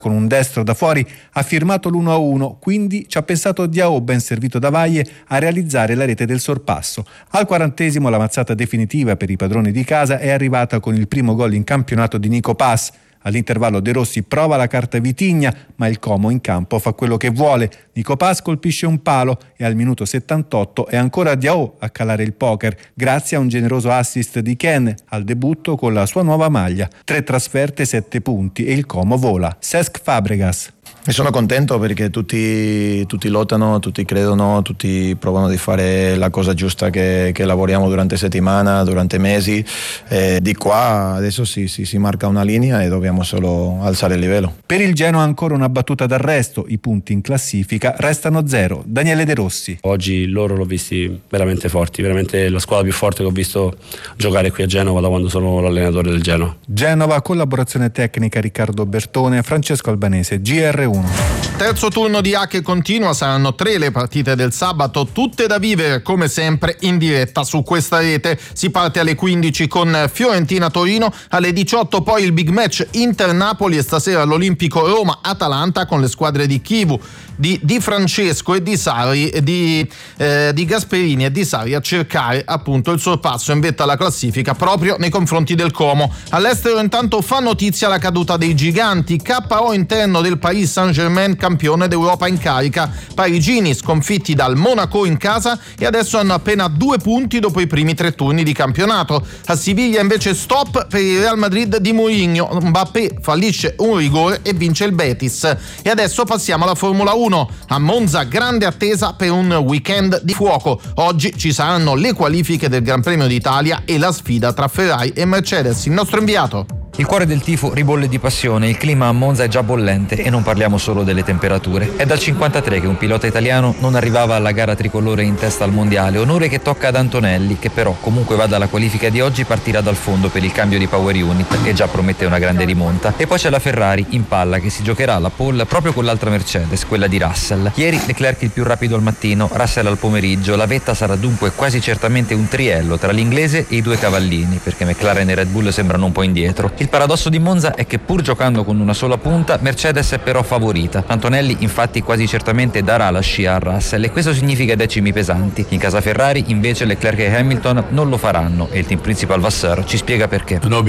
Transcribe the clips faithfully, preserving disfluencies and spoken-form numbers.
con un destro da fuori ha firmato l'uno a uno, quindi ci ha pensato Diao, ben servito da Valle, a realizzare la rete del sorpasso. Al quarantesimo la mazzata definitiva per i padroni di casa è arrivata con il primo gol in campionato di Nico Paz. All'intervallo De Rossi prova la carta Vitigna, ma il Como in campo fa quello che vuole. Nico Paz colpisce un palo e al minuto settantotto è ancora Diao a calare il poker, grazie a un generoso assist di Ken al debutto con la sua nuova maglia. Tre trasferte, sette punti e il Como vola. Cesc Fabregas. E sono contento perché tutti, tutti lottano, tutti credono, tutti provano di fare la cosa giusta che, che lavoriamo durante settimana, durante mesi. E di qua adesso si, si, si marca una linea e dobbiamo solo alzare il livello. Per il Genoa ancora una battuta d'arresto, i punti in classifica restano zero. Daniele De Rossi. Oggi loro l'ho visti veramente forti, veramente la squadra più forte che ho visto giocare qui a Genova da quando sono l'allenatore del Genoa. Genova, collaborazione tecnica Riccardo Bertone, Francesco Albanese, G R uno. Terzo turno di A che continua, saranno tre le partite del sabato, tutte da vivere come sempre in diretta su questa rete. Si parte alle quindici con Fiorentina-Torino, alle diciotto poi il big match Inter-Napoli e stasera l'Olimpico Roma-Atalanta con le squadre di Chivu, di Di Francesco e di Sarri, di, eh, di Gasperini e di Sarri a cercare appunto il sorpasso in vetta alla classifica proprio nei confronti del Como. All'estero intanto fa notizia la caduta dei giganti, K O interno del Paris Saint-Germain, campione d'Europa in carica. Parigini sconfitti dal Monaco in casa e adesso hanno appena due punti dopo i primi tre turni di campionato. A Siviglia invece stop per il Real Madrid di Mourinho, Mbappé fallisce un rigore e vince il Betis. E adesso passiamo alla Formula uno. A Monza grande attesa per un weekend di fuoco. Oggi ci saranno le qualifiche del Gran Premio d'Italia e la sfida tra Ferrari e Mercedes. Il nostro inviato. Il cuore del tifo ribolle di passione, il clima a Monza è già bollente e non parliamo solo delle temperature. È dal cinquantatré che un pilota italiano non arrivava alla gara tricolore in testa al mondiale, onore che tocca ad Antonelli, che però comunque vada alla qualifica di oggi partirà dal fondo per il cambio di power unit che già promette una grande rimonta. E poi c'è la Ferrari in palla che si giocherà la pole proprio con l'altra Mercedes, quella di Russell. Ieri Leclerc il più rapido al mattino, Russell al pomeriggio, la vetta sarà dunque quasi certamente un triello tra l'inglese e i due cavallini, perché McLaren e Red Bull sembrano un po' indietro. Il paradosso di Monza è che pur giocando con una sola punta, Mercedes è però favorita. Antonelli infatti quasi certamente darà la scia a Russell e questo significa decimi pesanti. In casa Ferrari invece Leclerc e Hamilton non lo faranno e il team principal Vasseur ci spiega perché. Non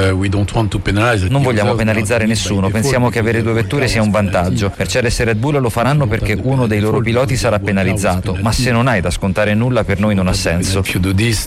vogliamo penalizzare nessuno, pensiamo che avere due vetture sia un vantaggio. Mercedes e Red Bull lo faranno perché uno dei loro piloti sarà penalizzato, ma se non hai da scontare nulla per noi non ha senso. Se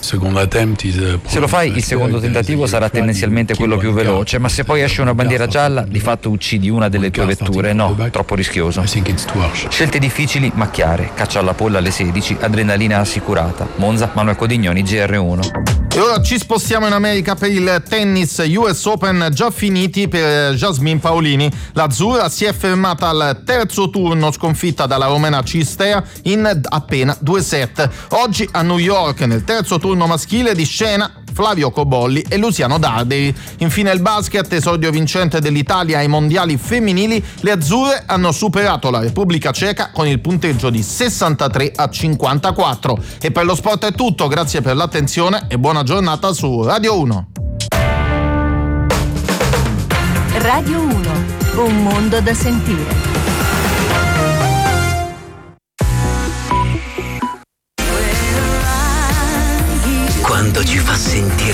lo fai il secondo tentativo sarà tendenzialmente quello più veloce, ma se poi esce una bandiera gialla di fatto uccidi una delle tue vetture. No, troppo rischioso. Scelte difficili ma chiare, caccia alla polla alle sedici, adrenalina assicurata. Monza, Manuel Codignoni, G R uno. E ora ci spostiamo in America per il tennis U S Open già finiti per Jasmine Paolini. L'azzurra si è fermata al terzo turno sconfitta dalla romena Cistea in appena due set. Oggi a New York nel terzo turno maschile di scena Flavio Cobolli e Luciano Darderi. Infine il basket, esordio vincente dell'Italia ai mondiali femminili, le azzurre hanno superato la Repubblica Ceca con il punteggio di sessantatré a cinquantaquattro. E per lo sport è tutto, grazie per l'attenzione e buona giornata su Radio uno. Radio uno, un mondo da sentire. Quando ci fa sentire